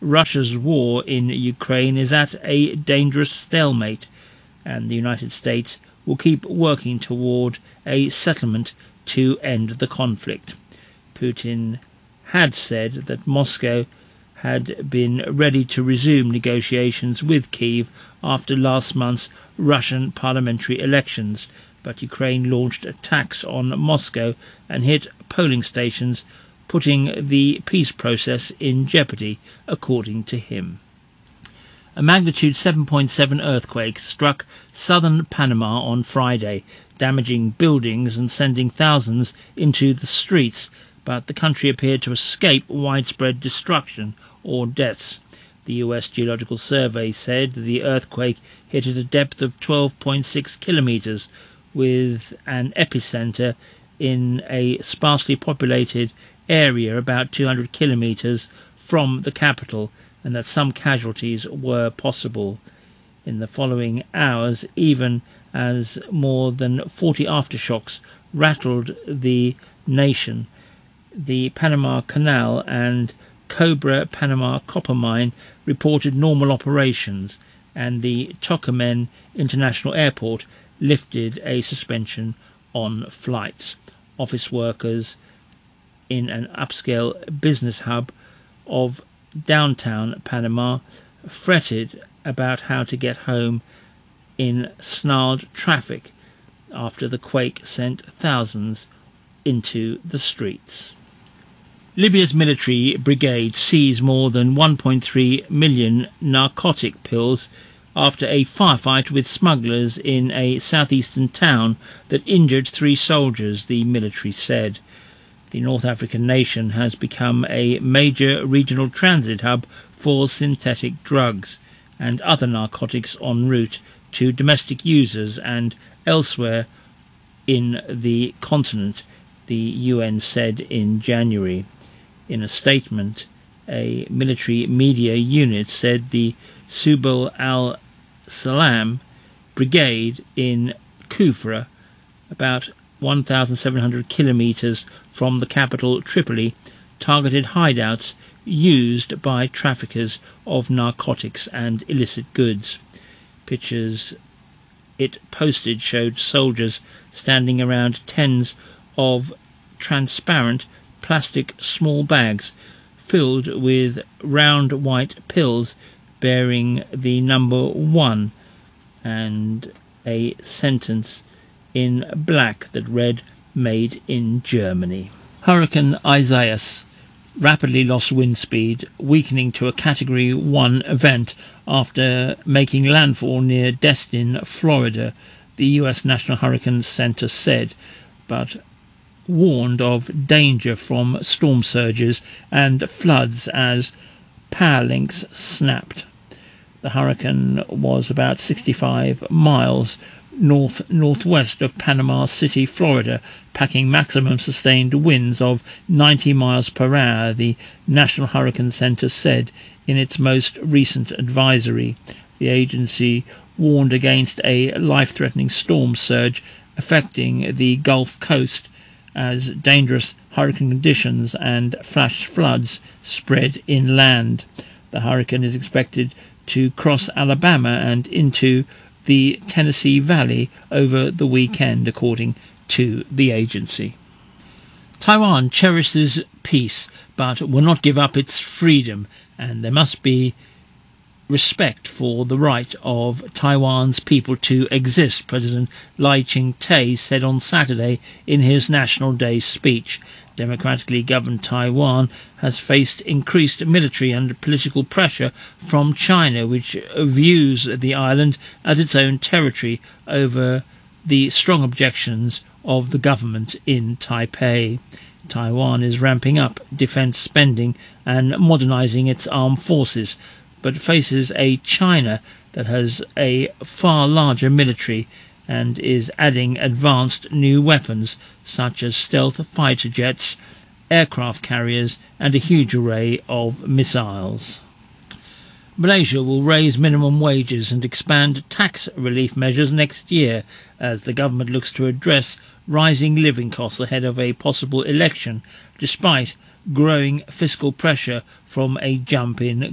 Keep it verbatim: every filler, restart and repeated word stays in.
Russia's war in Ukraine is at a dangerous stalemate, and the United States will keep working toward a settlement to end the conflict. Putin had said that Moscow had been ready to resume negotiations with Kyiv after last month's Russian parliamentary elections, but Ukraine launched attacks on Moscow and hit polling stations, putting the peace process in jeopardy, according to him. A magnitude seven point seven earthquake struck southern Panama on Friday, damaging buildings and sending thousands into the streets, but the country appeared to escape widespread destruction or deaths. The U S Geological Survey said the earthquake hit at a depth of twelve point six kilometres, with an epicenter in a sparsely populated area about two hundred kilometres from the capital, and that some casualties were possible. In the following hours, even as more than forty aftershocks rattled the nation, the Panama Canal and Cobre Panama copper mine reported normal operations, and the Tocumen International Airport lifted a suspension on flights. Office workers in an upscale business hub of downtown Panama fretted about how to get home in snarled traffic after the quake sent thousands into the streets. Libya's military brigade seized more than one point three million narcotic pills after a firefight with smugglers in a southeastern town that injured three soldiers, the military said. The North African nation has become a major regional transit hub for synthetic drugs and other narcotics en route to domestic users and elsewhere in the continent, the U N said in January. In a statement, a military media unit said the Subul al-Salam brigade in Kufra, about one thousand seven hundred kilometres from the capital Tripoli, targeted hideouts used by traffickers of narcotics and illicit goods. Pictures it posted showed soldiers standing around tens of transparent plastic small bags filled with round white pills bearing the number one and a sentence in black that read, "Made in Germany." Hurricane Isaias rapidly lost wind speed, weakening to a Category one event after making landfall near Destin, Florida, the U S National Hurricane Center said, but warned of danger from storm surges and floods as power links snapped. The hurricane was about sixty-five miles north-northwest of Panama City, Florida, packing maximum sustained winds of ninety miles per hour, the National Hurricane Center said in its most recent advisory. The agency warned against a life-threatening storm surge affecting the Gulf Coast as dangerous hurricane conditions and flash floods spread inland. The hurricane is expected to cross Alabama and into the Tennessee Valley over the weekend, according to the agency. Taiwan cherishes peace but will not give up its freedom, and there must be respect for the right of Taiwan's people to exist, President Lai Ching-te said on Saturday in his National Day speech. Democratically governed Taiwan has faced increased military and political pressure from China, which views the island as its own territory over the strong objections of the government in Taipei. Taiwan is ramping up defence spending and modernising its armed forces, but faces a China that has a far larger military and is adding advanced new weapons such as stealth fighter jets, aircraft carriers and a huge array of missiles. Malaysia will raise minimum wages and expand tax relief measures next year as the government looks to address rising living costs ahead of a possible election, despite growing fiscal pressure from a jump in